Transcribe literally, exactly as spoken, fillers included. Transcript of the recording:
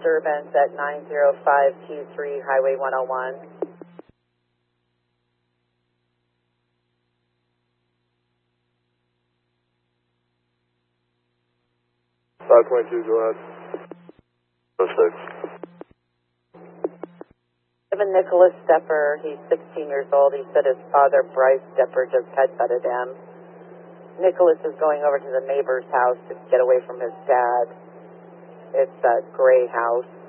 disturbance at nine zero five two three Highway one oh one. five twenty-two, go ahead. oh six. Evan Nicholas Stepper, he's sixteen years old. He said his father, Bryce Stepper, just headbutted him. Nicholas is going over to the neighbor's house to get away from his dad. It's a gray house.